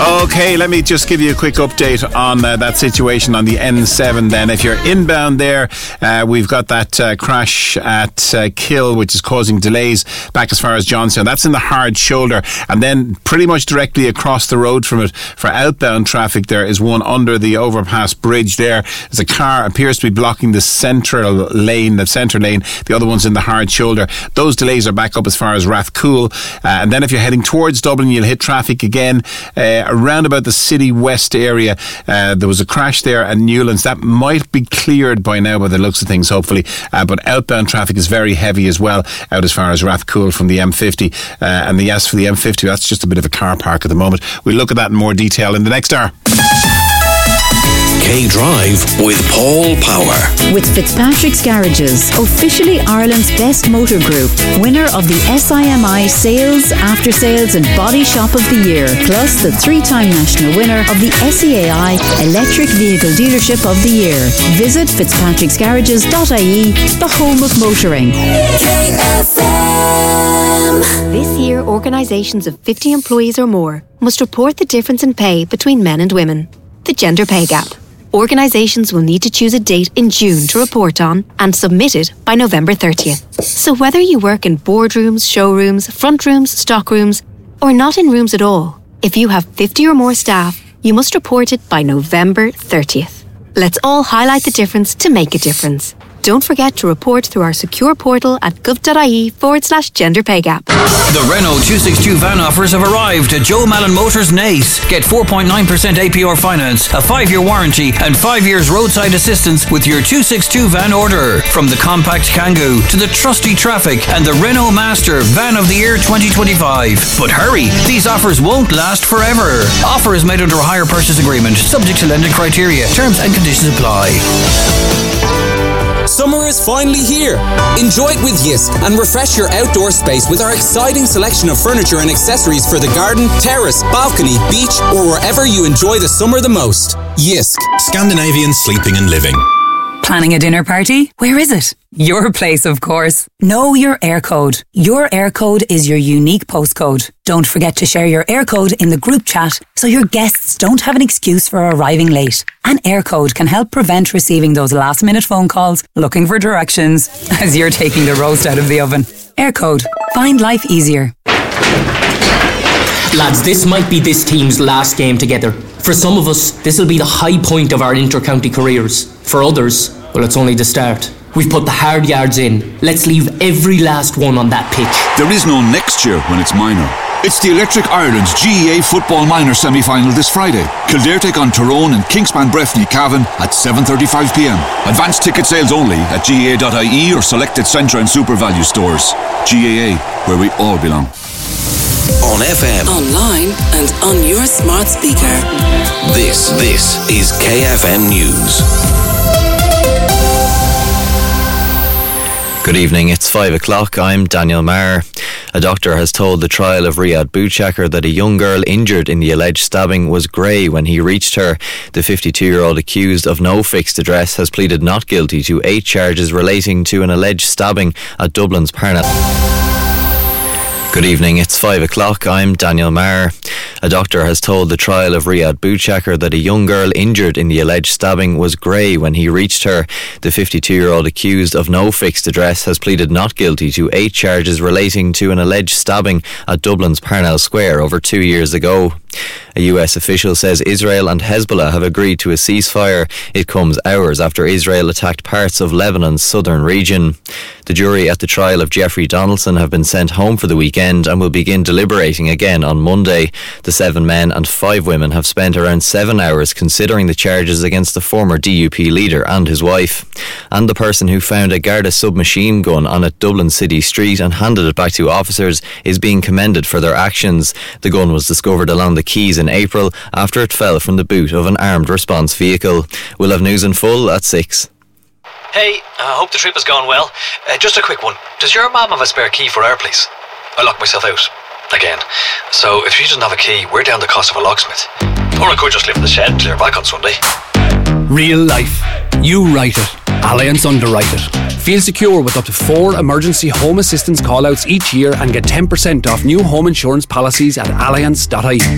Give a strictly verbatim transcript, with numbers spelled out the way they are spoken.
Okay, let me just give you a quick update on uh, that situation on the N seven then. If you're inbound there, uh, we've got that uh, crash at uh, Kill, which is causing delays back as far as Johnstown. That's in the hard shoulder. And then pretty much directly across the road from it, for outbound traffic, there is one under the overpass bridge there. There's a car appears to be blocking the central lane, the centre lane. The other one's in the hard shoulder. Those delays are back up as far as Rathcoole. Uh, and then if you're heading towards Dublin, you'll hit traffic again uh, around about the City West area. Uh, there was a crash there at Newlands. That might be cleared by now by the looks of things, hopefully. Uh, but outbound traffic is very heavy as well out as far as Rathcoole from the M fifty. Uh, and the yes for the M fifty, that's just a bit of a car park at the moment. We'll look at that in more detail in the next hour. K-Drive with Paul Power. With Fitzpatrick's Garages, officially Ireland's best motor group, winner of the S I M I Sales, After Sales and Body Shop of the Year, plus the three-time national winner of the S E A I Electric Vehicle Dealership of the Year. Visit fitzpatricks garages dot I E, the home of motoring. K F M. This year, organisations of fifty employees or more must report the difference in pay between men and women, the gender pay gap. Organisations will need to choose a date in June to report on and submit it by November thirtieth. So whether you work in boardrooms, showrooms, front rooms, stock rooms, or not in rooms at all, if you have fifty or more staff, you must report it by November thirtieth. Let's all highlight the difference to make a difference. Don't forget to report through our secure portal at gov.ie forward slash gender pay gap. The Renault two sixty-two van offers have arrived at Joe Malin Motors Naas. Get four point nine percent A P R finance, a five-year warranty and five years roadside assistance with your two sixty-two van order. From the compact Kangoo to the trusty Traffic and the Renault Master Van of the Year twenty twenty-five. But hurry, these offers won't last forever. Offer is made under a hire purchase agreement, subject to lending criteria. Terms and conditions apply. Summer is finally here. Enjoy it with Yisk and refresh your outdoor space with our exciting selection of furniture and accessories for the garden, terrace, balcony, beach, or wherever you enjoy the summer the most. Yisk. Scandinavian sleeping and living. Planning a dinner party? Where is it? Your place, of course. Know your air code. Your air code is your unique postcode. Don't forget to share your air code in the group chat so your guests don't have an excuse for arriving late. An air code can help prevent receiving those last minute phone calls looking for directions as you're taking the roast out of the oven. Air code. Find life easier. Lads, this might be this team's last game together. For some of us, this will be the high point of our inter-county careers. For others, well, it's only the start. We've put the hard yards in. Let's leave every last one on that pitch. There is no next year when it's minor. It's the Electric Ireland's G A A Football Minor semi-final this Friday. Kildare take on Tyrone and Kingspan Breffni Cavan at seven thirty-five p m. Advanced ticket sales only at G A A dot I E or selected Centra and Super Value stores. G A A, where we all belong. On F M, online and on your smart speaker. This, this is K F M News. Good evening, it's five o'clock. I'm Daniel Maher. A doctor has told the trial of Riyadh Bouchakar that a young girl injured in the alleged stabbing was grey when he reached her. The fifty-two-year-old accused of no fixed address has pleaded not guilty to eight charges relating to an alleged stabbing at Dublin's Parnell. Good evening, it's five o'clock. I'm Daniel Maher. A doctor has told the trial of Riyadh Bouchakar that a young girl injured in the alleged stabbing was grey when he reached her. The fifty-two-year-old accused of no fixed address has pleaded not guilty to eight charges relating to an alleged stabbing at Dublin's Parnell Square over two years ago. A U S official says Israel and Hezbollah have agreed to a ceasefire. It comes hours after Israel attacked parts of Lebanon's southern region. The jury at the trial of Jeffrey Donaldson have been sent home for the weekend and will begin deliberating again on Monday. The seven men and five women have spent around seven hours considering the charges against the former D U P leader and his wife. And the person who found a Garda submachine gun on a Dublin city street and handed it back to officers is being commended for their actions. The gun was discovered along the quays in April after it fell from the boot of an armed response vehicle. We'll have news in full at six. Hey, I hope the trip has gone well. Uh, just a quick one. Does your mum have a spare key for our place? I locked myself out. Again. So if she doesn't have a key, we're down the cost of a locksmith. Or I could just live in the shed and clear back on Sunday. Real life. You write it. Allianz underwrite it. Feel secure with up to four emergency home assistance call-outs each year and get ten percent off new home insurance policies at allianz dot I E.